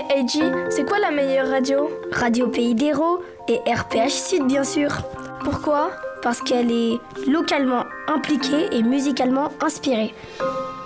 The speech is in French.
Eiji, c'est quoi la meilleure radio? Radio Pays d'Hérault et RPH Sud, bien sûr. Pourquoi? Parce qu'elle est localement impliquée et musicalement inspirée.